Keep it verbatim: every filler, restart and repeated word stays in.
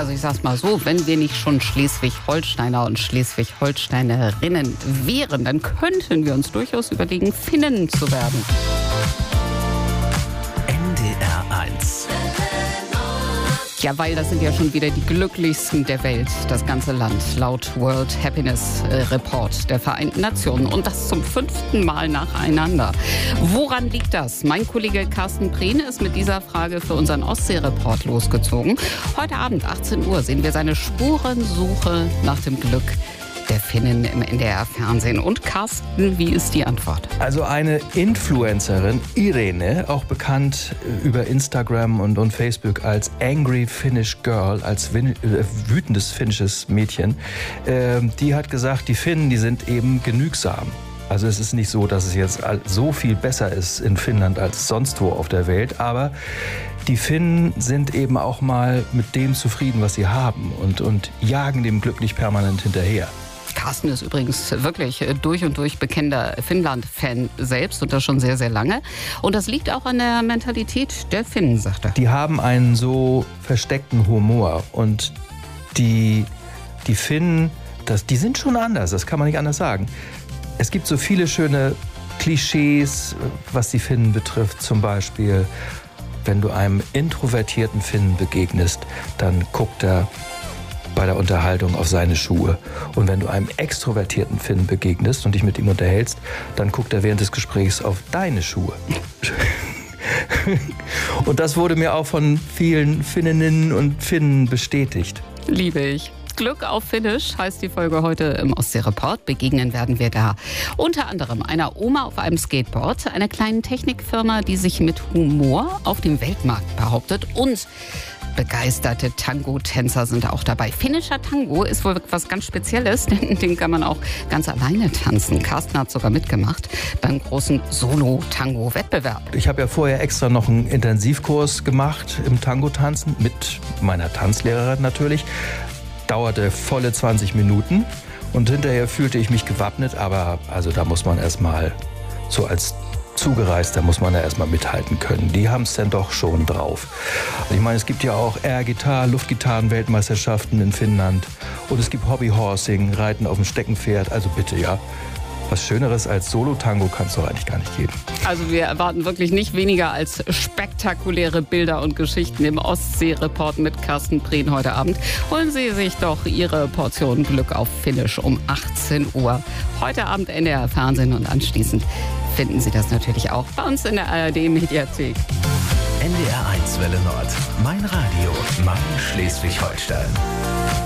Also ich sag's mal so, wenn wir nicht schon Schleswig-Holsteiner und Schleswig-Holsteinerinnen wären, dann könnten wir uns durchaus überlegen, Finnen zu werden. N D R eins. Ja, weil das sind ja schon wieder die glücklichsten der Welt, das ganze Land, laut World Happiness Report der Vereinten Nationen. Und das zum fünften Mal nacheinander. Woran liegt das? Mein Kollege Carsten Prehn ist mit dieser Frage für unseren Ostsee-Report losgezogen. Heute Abend, achtzehn Uhr, sehen wir seine Spurensuche nach dem Glück der Finnen im N D R-Fernsehen. Und Carsten, wie ist die Antwort? Also eine Influencerin, Irene, auch bekannt über Instagram und, und Facebook als Angry Finnish Girl, als win- äh, wütendes finnisches Mädchen, äh, die hat gesagt, die Finnen, die sind eben genügsam. Also es ist nicht so, dass es jetzt so viel besser ist in Finnland als sonst wo auf der Welt, aber die Finnen sind eben auch mal mit dem zufrieden, was sie haben und, und jagen dem Glück nicht permanent hinterher. Carsten ist übrigens wirklich durch und durch bekennender Finnland-Fan selbst und das schon sehr, sehr lange. Und das liegt auch an der Mentalität der Finnen, sagt er. Die haben einen so versteckten Humor und die, die Finnen, das, die sind schon anders, das kann man nicht anders sagen. Es gibt so viele schöne Klischees, was die Finnen betrifft. Zum Beispiel, wenn du einem introvertierten Finnen begegnest, dann guckt er bei der Unterhaltung auf seine Schuhe. Und wenn du einem extrovertierten Finnen begegnest und dich mit ihm unterhältst, dann guckt er während des Gesprächs auf deine Schuhe. Und das wurde mir auch von vielen Finninnen und Finnen bestätigt. Liebe ich. Glück auf Finnisch heißt die Folge heute im Ostsee-Report. Begegnen werden wir da unter anderem einer Oma auf einem Skateboard, einer kleinen Technikfirma, die sich mit Humor auf dem Weltmarkt behauptet, und begeisterte Tango-Tänzer sind auch dabei. Finnischer Tango ist wohl was ganz Spezielles, denn den kann man auch ganz alleine tanzen. Carsten hat sogar mitgemacht beim großen Solo-Tango-Wettbewerb. Ich habe ja vorher extra noch einen Intensivkurs gemacht im Tango-Tanzen mit meiner Tanzlehrerin natürlich. Dauerte volle zwanzig Minuten und hinterher fühlte ich mich gewappnet, aber also da muss man erstmal so als Zugereister muss man da erstmal mithalten können. Die haben es dann doch schon drauf. Und ich meine, es gibt ja auch Air-Gitarre, Luftgitarren-Weltmeisterschaften in Finnland und es gibt Hobbyhorsing, Reiten auf dem Steckenpferd, also bitte, ja. Was Schöneres als Solo-Tango kann es doch eigentlich gar nicht geben. Also wir erwarten wirklich nicht weniger als spektakuläre Bilder und Geschichten im Ostsee-Report mit Carsten Prehn heute Abend. Holen Sie sich doch Ihre Portion Glück auf Finnisch um achtzehn Uhr. Heute Abend N D R Fernsehen und anschließend finden Sie das natürlich auch bei uns in der A R D-Mediathek. N D R eins Welle Nord. Mein Radio, mein Schleswig-Holstein.